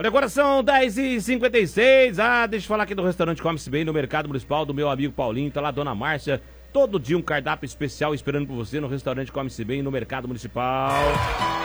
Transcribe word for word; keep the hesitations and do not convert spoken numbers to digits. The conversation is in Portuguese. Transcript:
Olha, agora são dez e cinquenta e seis. Ah, deixa eu falar aqui do restaurante Come-se Bem no Mercado Municipal, do meu amigo Paulinho. Tá lá, Dona Márcia. Todo dia um cardápio especial esperando por você no restaurante Come-se Bem no Mercado Municipal.